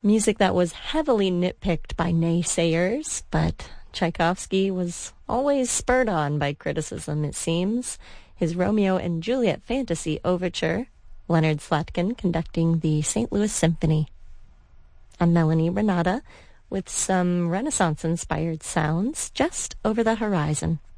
Music that was heavily nitpicked by naysayers, but Tchaikovsky was always spurred on by criticism, it seems. His Romeo and Juliet Fantasy Overture, Leonard Slatkin conducting the St. Louis Symphony. I'm Melanie Renata with some Renaissance-inspired sounds just over the horizon.